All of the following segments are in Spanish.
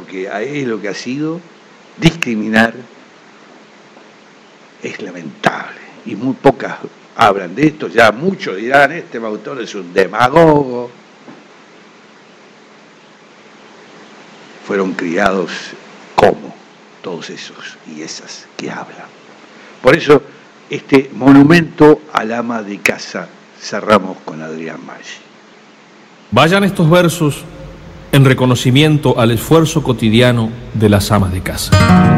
porque es lo que ha sido discriminar, es lamentable. Y muy pocas hablan de esto, ya muchos dirán, este autor es un demagogo. Fueron criados como todos esos y esas que hablan. Por eso, este monumento al ama de casa cerramos con Adrián Maggi. Vayan estos versos en reconocimiento al esfuerzo cotidiano de las amas de casa.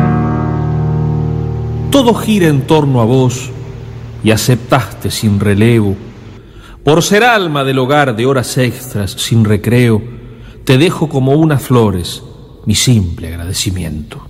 Todo gira en torno a vos y aceptaste sin relevo. Por ser alma del hogar de horas extras sin recreo, te dejo como unas flores mi simple agradecimiento.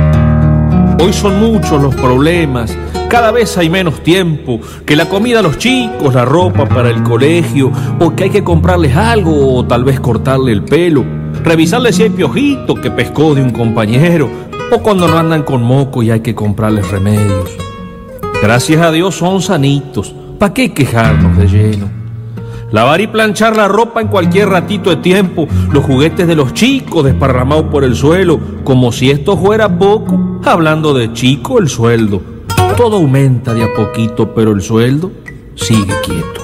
Hoy son muchos los problemas, cada vez hay menos tiempo, que la comida a los chicos, la ropa para el colegio, o que hay que comprarles algo o tal vez cortarle el pelo, revisarle si hay piojito que pescó de un compañero, o cuando no andan con moco y hay que comprarles remedios. Gracias a Dios son sanitos, ¿pa' qué quejarnos de lleno? Lavar y planchar la ropa en cualquier ratito de tiempo, los juguetes de los chicos desparramados por el suelo, como si esto fuera poco, hablando de chico el sueldo. Todo aumenta de a poquito, pero el sueldo sigue quieto.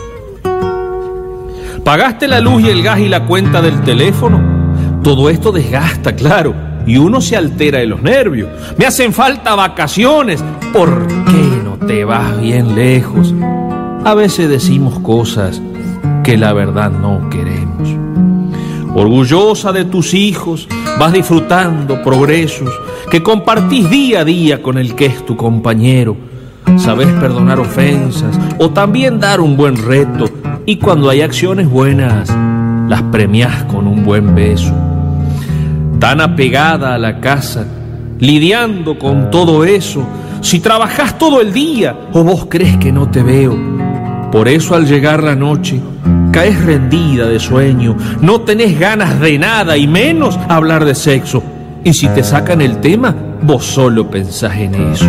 ¿Pagaste la luz y el gas y la cuenta del teléfono? Todo esto desgasta, claro, y uno se altera de los nervios. Me hacen falta vacaciones, ¿por qué no te vas bien lejos? A veces decimos cosas que la verdad no queremos. Orgullosa de tus hijos, vas disfrutando progresos que compartís día a día con el que es tu compañero. Sabés perdonar ofensas o también dar un buen reto, y cuando hay acciones buenas las premiás con un buen beso. Tan apegada a la casa, lidiando con todo eso, si trabajás todo el día o vos crees que no te veo. Por eso al llegar la noche caes rendida de sueño, no tenés ganas de nada y menos hablar de sexo. Y si te sacan el tema, vos solo pensás en eso.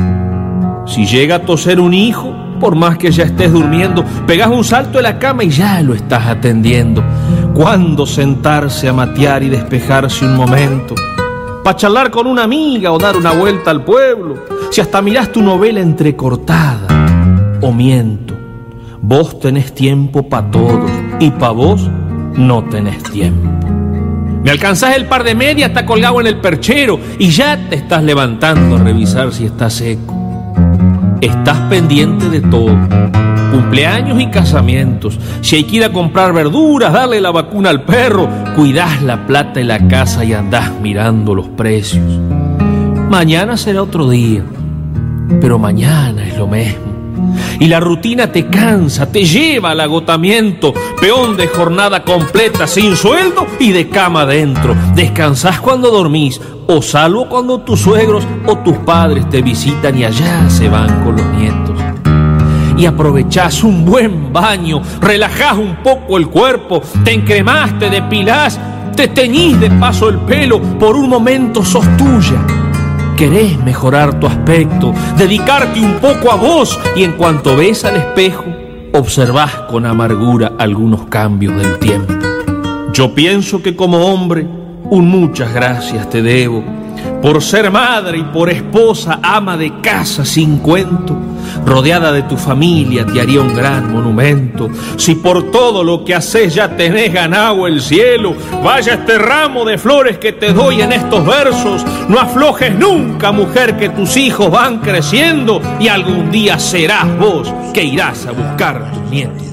Si llega a toser un hijo, por más que ya estés durmiendo, pegás un salto de la cama y ya lo estás atendiendo. ¿Cuándo sentarse a matear y despejarse un momento? Pa' charlar con una amiga o dar una vuelta al pueblo. Si hasta mirás tu novela entrecortada, o miento. Vos tenés tiempo pa' todos y pa' vos no tenés tiempo. Me alcanzás el par de medias, está colgado en el perchero y ya te estás levantando a revisar si está seco. Estás pendiente de todo, cumpleaños y casamientos, si hay que ir a comprar verduras, darle la vacuna al perro, cuidás la plata en la casa y andás mirando los precios. Mañana será otro día, pero mañana es lo mismo. Y la rutina te cansa, te lleva al agotamiento, peón de jornada completa sin sueldo y de cama adentro. Descansás cuando dormís, o salvo cuando tus suegros o tus padres te visitan y allá se van con los nietos. Y aprovechás un buen baño, relajás un poco el cuerpo, te encremás, te depilás, te teñís de paso el pelo, por un momento sos tuya. Querés mejorar tu aspecto, dedicarte un poco a vos, y en cuanto ves al espejo, observás con amargura algunos cambios del tiempo. Yo pienso que como hombre, un muchas gracias te debo, por ser madre y por esposa, ama de casa sin cuento. Rodeada de tu familia te haría un gran monumento. Si por todo lo que haces ya tenés ganado el cielo, vaya este ramo de flores que te doy en estos versos. No aflojes nunca, mujer, que tus hijos van creciendo y algún día serás vos que irás a buscar tus nietos.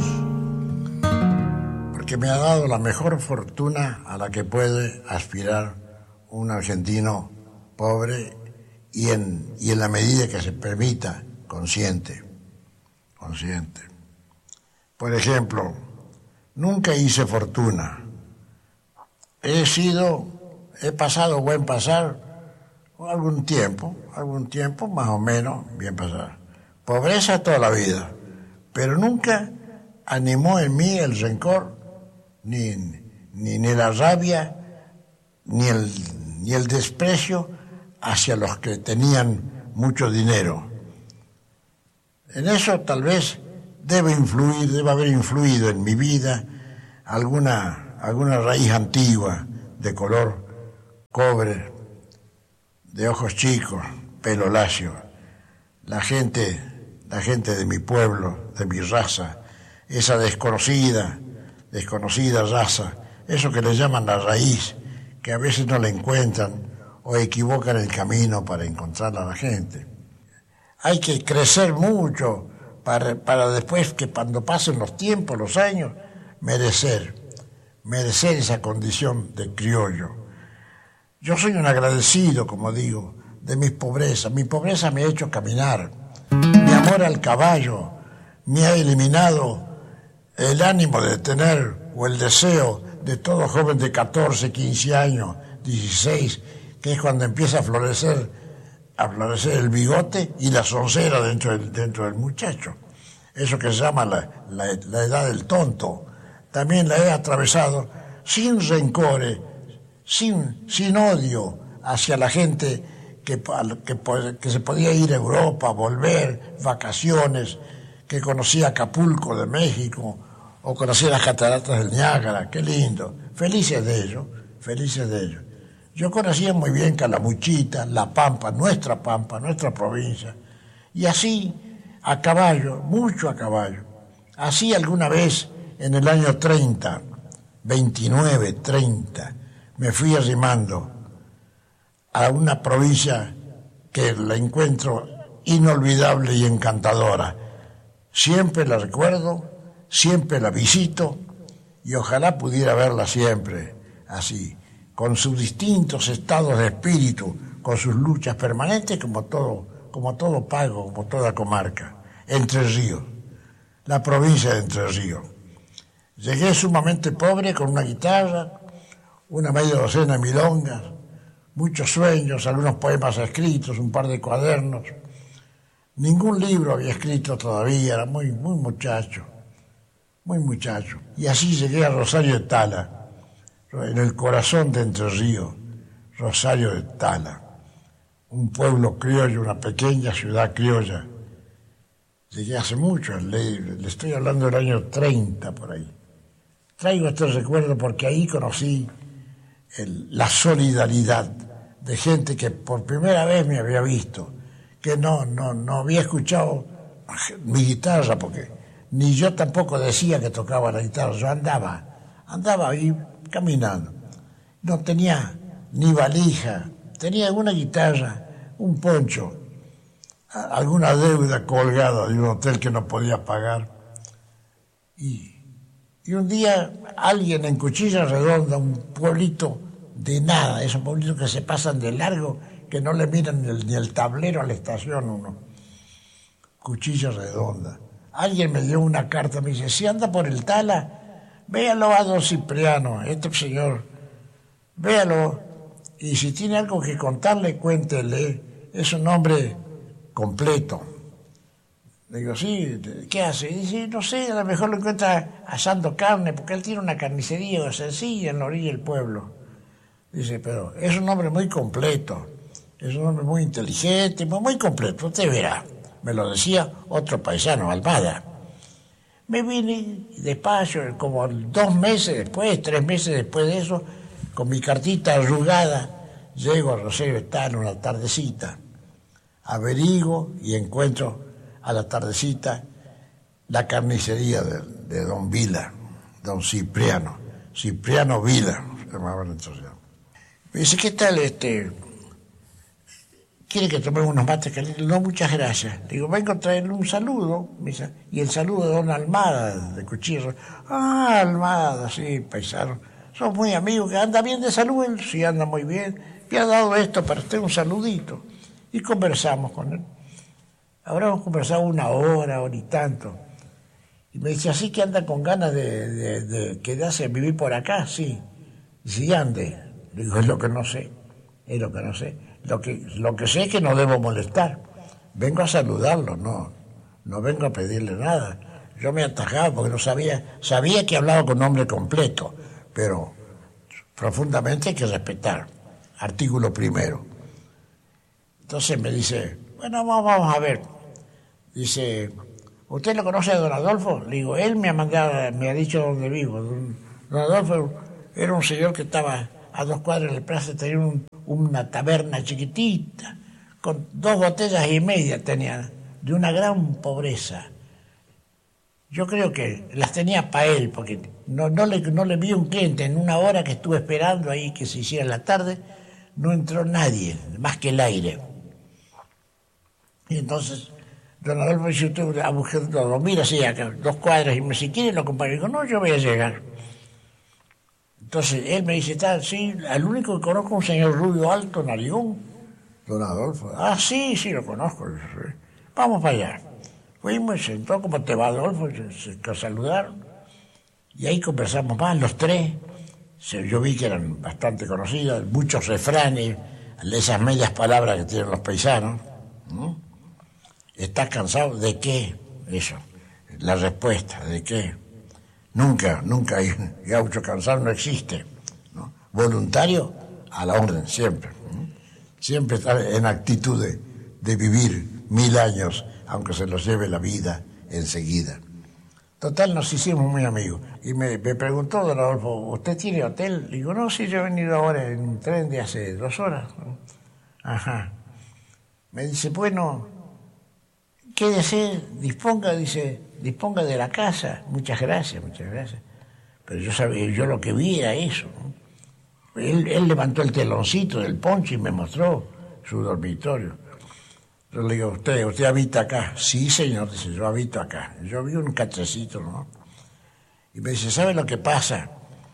Porque me ha dado la mejor fortuna a la que puede aspirar un argentino pobre y en la medida que se permita, consciente. Por ejemplo, nunca hice fortuna. He pasado buen pasar algún tiempo más o menos bien pasar. Pobreza toda la vida, pero nunca animó en mí el rencor, ni la rabia, ni el desprecio hacia los que tenían mucho dinero. En eso tal vez debe haber influido en mi vida alguna raíz antigua de color cobre, de ojos chicos, pelo lacio. La gente de mi pueblo, de mi raza, esa desconocida raza, eso que le llaman la raíz, que a veces no la encuentran o equivocan el camino para encontrarla a la gente. Hay que crecer mucho para después, que cuando pasen los tiempos, los años, merecer esa condición de criollo. Yo soy un agradecido, como digo, de mis pobrezas. Mi pobreza me ha hecho caminar. Mi amor al caballo me ha eliminado el ánimo de tener, o el deseo de todo joven de 14, 15 años, 16, que es cuando empieza a florecer el bigote y la soncera dentro del muchacho. Eso que se llama la edad del tonto. También la he atravesado sin rencores, sin odio hacia la gente que se podía ir a Europa, volver, vacaciones, que conocía Acapulco de México, o conocía las cataratas del Niágara. Qué lindo. Felices de ellos. Yo conocía muy bien Calamuchita, La Pampa, nuestra provincia, y así, a caballo, mucho a caballo. Así alguna vez, en el año 30, 29, 30, me fui arrimando a una provincia que la encuentro inolvidable y encantadora. Siempre la recuerdo, siempre la visito, y ojalá pudiera verla siempre así, con sus distintos estados de espíritu, con sus luchas permanentes, como todo pago, como toda comarca. Entre Ríos, la provincia de Entre Ríos. Llegué sumamente pobre, con una guitarra, una media docena de milongas, muchos sueños, algunos poemas escritos, un par de cuadernos. Ningún libro había escrito todavía, era muy muchacho. Y así llegué a Rosario de Tala, en el corazón de Entre Ríos, Rosario de Tala, un pueblo criollo, una pequeña ciudad criolla. Llegué hace mucho, le estoy hablando del año 30 por ahí. Traigo este recuerdo porque ahí conocí la solidaridad de gente que por primera vez me había visto, que no había escuchado mi guitarra, porque ni yo tampoco decía que tocaba la guitarra. Yo andaba ahí caminando. No tenía ni valija, tenía una guitarra, un poncho, alguna deuda colgada de un hotel que no podía pagar. Y un día alguien en Cuchilla Redonda, un pueblito de nada, esos pueblitos que se pasan de largo, que no le miran ni el tablero a la estación uno. Cuchilla Redonda. Alguien me dio una carta, me dice, si anda por el Tala, véalo a don Cipriano, este señor, véalo, y si tiene algo que contarle, cuéntele, es un hombre completo. Le digo, sí, ¿qué hace? Y dice, no sé, a lo mejor lo encuentra asando carne, porque él tiene una carnicería sencilla en la orilla del pueblo. Dice, pero es un hombre muy completo, es un hombre muy inteligente, muy completo, usted verá. Me lo decía otro paisano, Almada. Me vine despacio, como 2 meses después, 3 meses después de eso, con mi cartita arrugada, llego a Rosario de Tala una tardecita, averiguo y encuentro a la tardecita la carnicería de don Vila, don Cipriano Vila, se llamaba entonces. Me dice, ¿qué tal ¿Quiere que tomemos unos mates calientes? No, muchas gracias. Le digo, vengo a traerle un saludo. Me dice, y el saludo de don Almada, de Cuchillo. Ah, Almada, sí, paisano. Somos muy amigos, que anda bien de salud. Él sí anda muy bien. Me ha dado esto para usted, un saludito. Y conversamos con él. Habremos conversado 1 hora y tanto. Y me dice, ¿así que anda con ganas de quedarse a vivir por acá? Sí. Y si ande. Le digo, es lo que no sé. Lo que sé es que no debo molestar. Vengo a saludarlo, no vengo a pedirle nada. Yo me atajaba porque no sabía que hablaba con nombre completo, pero profundamente hay que respetar. Artículo 1. Entonces me dice, bueno, vamos a ver. Dice, ¿usted lo conoce a don Adolfo? Le digo, él me ha dicho dónde vivo. Don Adolfo era un señor que estaba a 2 cuadras de la plaza tenía una taberna chiquitita, con 2 botellas y media tenía, de una gran pobreza. Yo creo que las tenía para él, porque no le vi un cliente. En 1 hora que estuve esperando ahí que se hiciera la tarde, no entró nadie, más que el aire. Y entonces, don Adolfo dice, usted a buscar todo, mira, sí, acá, 2 cuadras, y si quiere lo acompaño. Digo, no, yo voy a llegar. Entonces, él me dice, sí, al único que conozco es un señor rubio alto, narigón. Don Adolfo. Sí, lo conozco. Vamos para allá. Fuimos, sentó, ¿cómo te va, Adolfo? Se saludaron. Y ahí conversamos más, los 3. Yo vi que eran bastante conocidos, muchos refranes, esas medias palabras que tienen los paisanos. ¿No? ¿Estás cansado? ¿De qué? Eso. La respuesta, ¿de qué? Nunca hay gaucho cansado, no existe. ¿No? Voluntario, a la orden, siempre. ¿No? Siempre estar en actitud de vivir 1000 años, aunque se los lleve la vida enseguida. Total, nos hicimos muy amigos. Y me preguntó don Adolfo, ¿usted tiene hotel? Le digo, no, sí, yo he venido ahora en un tren de hace 2 horas. Ajá. Me dice, bueno, ¿qué desea? Disponga de la casa. Muchas gracias. Pero yo lo que vi era eso, ¿no? Él levantó el teloncito del poncho y me mostró su dormitorio. Yo le digo, ¿usted habita acá? Sí, señor, dice, yo habito acá. Yo vi un catrecito, ¿no? Y me dice, ¿sabe lo que pasa?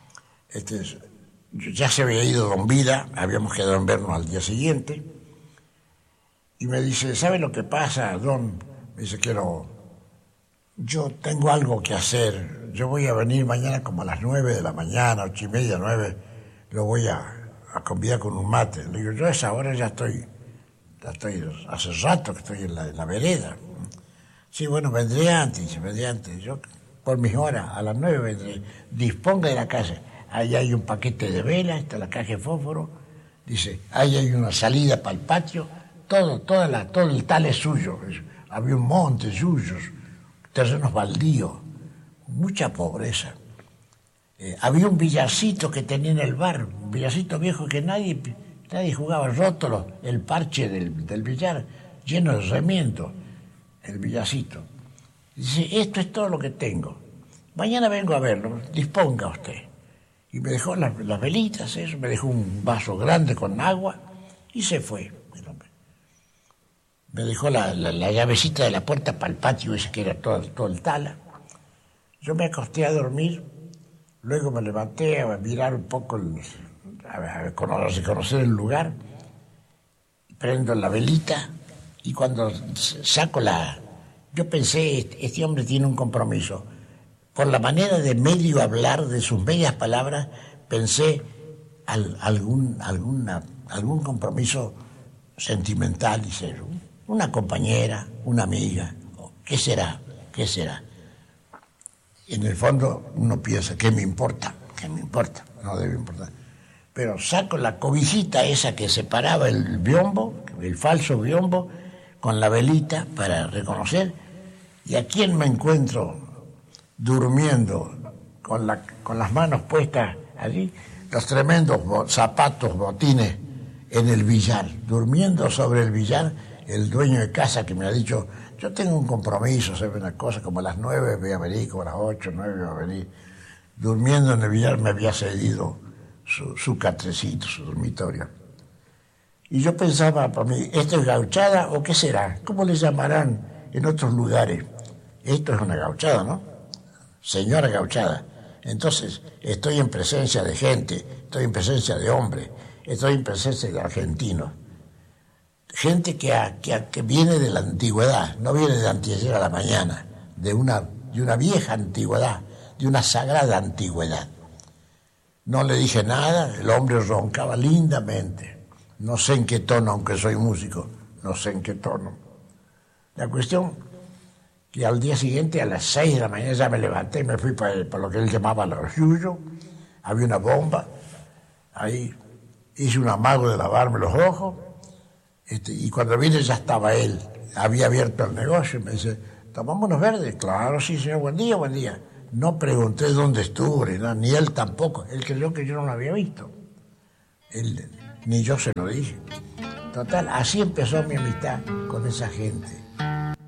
Ya se había ido don Vida, habíamos quedado en vernos al día siguiente. Y me dice, ¿sabe lo que pasa, don? Me dice, yo tengo algo que hacer. Yo voy a venir mañana como a las 9 de la mañana, 8:30, 9. Lo voy a convidar con un mate. Le digo, yo a esa hora ya estoy, hace rato que estoy en la vereda. Sí, bueno, vendré antes. Yo, por mis horas, a las 9 vendré. Disponga de la casa. Ahí hay un paquete de velas, está la caja de fósforo. Dice, ahí hay una salida para el patio. Todo el tal es suyo. Había un monte suyos, terrenos baldíos, mucha pobreza. Había un billarcito que tenía en el bar, un billarcito viejo que nadie jugaba, roto el parche del billar, lleno de remiendos, el billarcito. Dice, esto es todo lo que tengo. Mañana vengo a verlo, disponga usted. Y me dejó las velitas, eso, me dejó un vaso grande con agua y se fue. Me dejó la llavecita de la puerta para el patio ese que era todo el tala. Yo me acosté a dormir, luego me levanté a mirar un poco, a conocer el lugar, prendo la velita y cuando saco yo pensé, este hombre tiene un compromiso. Por la manera de medio hablar, de sus medias palabras, pensé algún compromiso sentimental y serio. Una compañera, una amiga, ¿qué será? En el fondo uno piensa, ¿qué me importa? No debe importar. Pero saco la cobijita esa que separaba el biombo, el falso biombo, con la velita para reconocer, y a quién me encuentro durmiendo con las manos puestas allí, los tremendos zapatos, botines en el billar, durmiendo sobre el billar. El dueño de casa que me ha dicho, yo tengo un compromiso, ¿sabe una cosa? Como a las 9 voy a venir, como a las 8, 9 voy a venir. Durmiendo en el billar me había cedido su catrecito, su dormitorio. Y yo pensaba para mí, ¿esto es gauchada o qué será? ¿Cómo le llamarán en otros lugares? Esto es una gauchada, ¿no? Señora gauchada. Entonces, estoy en presencia de gente, estoy en presencia de hombres, estoy en presencia de argentinos. Gente que viene de la antigüedad, no viene de anteayer a la mañana, de una vieja antigüedad, de una sagrada antigüedad. No le dije nada, el hombre roncaba lindamente. No sé en qué tono, aunque soy músico, no sé en qué tono. La cuestión que al día siguiente, a las 6 de la mañana, ya me levanté y me fui para lo que él llamaba los yuyos. Había una bomba, ahí hice un amago de lavarme los ojos. Y cuando vine ya estaba él, había abierto el negocio y me dice, ¿tomamos unos verdes? Claro, sí, señor, buen día. No pregunté dónde estuvo, ni él tampoco, él creyó que yo no lo había visto. Ni yo se lo dije. Total, así empezó mi amistad con esa gente.